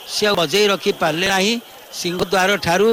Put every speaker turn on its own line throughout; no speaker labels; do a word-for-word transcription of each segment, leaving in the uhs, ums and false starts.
से बजई रखी पारे ना। सिंहद्वार ठारू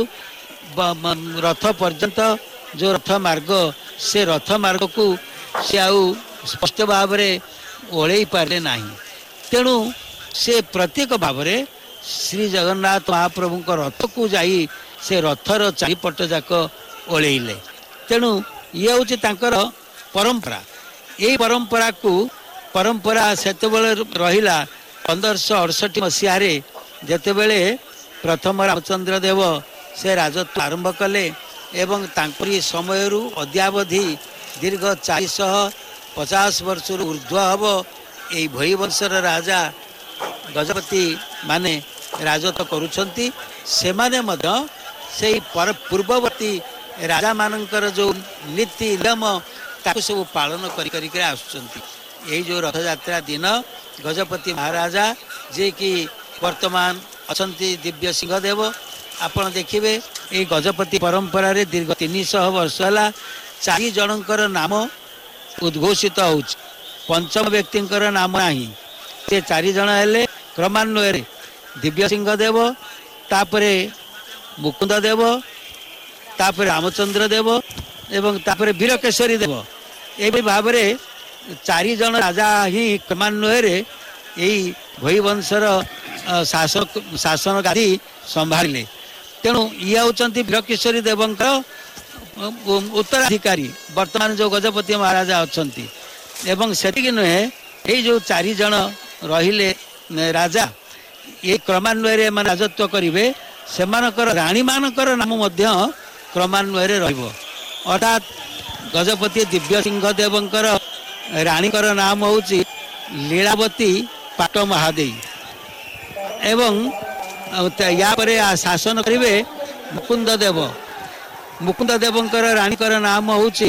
रथ पर्यंत जो रथ मार्ग से रथ मार्ग को से आउ स्पष्ट भाव में ओढ़ पारे ना। तेणु से प्रत्येक भाव में श्री जगन्नाथ महाप्रभु रथ को जाई से रथर चारिपट जाक ओल्ले। तेणु ये हूँ परंपरा। यही परंपरा को परंपरा से रहा पंद्रह अड़सठ मसीह जितेबले प्रथम रामचंद्र देव से राजत्व आरंभ कले एवं तांकरी समय अद्यावधि दीर्घ चारिशह पचास वर्ष ऊर्ध्व हम यही भईवंशर राजा गजपति माने राजत्व करुछंती। से माने मध्य से पूर्ववर्ती राजा मानकर जो नीति नियम ताकू सब पालन करी करी कर आसुचंती। यही जो रथ यात्रा दिन गजपति महाराजा जे कि वर्तमान अछंती दिव्य सिंहदेव आपण देखिए ये गजपति परंपरा रे दीर्घ तीन सौ वर्ष है चारि जनकर नाम उद्घोषित हो। पंचम व्यक्तिंकर नाम नहीं। से चारि जन हेले क्रमान्वय दिव्य सिंहदेव तापरे मुकुंद देव तापरे रामचंद्र देव एवं तापरे वीरकेशरी देव। ये भाव में चारि जन राजा ही क्रमान्वय यही भईवंशर शासक शासन गादी संभाले। तेणु ये होचंती वीरकेशरी देवंकर उत्तराधिकारी वर्तमान जो गजपति महाराजा अछंती। एवं सेतिक नुहे ये जो चारि जन रहिले राजा ये क्रमान्वय में राजत्व करेंगे से राणी मानकर नाम मध्य क्रमान्वय रहिबो। अर्थात गजपति दिव्य सिंह देवंकर राणीकर नाम होची लीलावती पाट महादेवी एवं या परे शासन करेंगे मुकुंद देव। मुकुंद देवंकर राणीकर नाम होची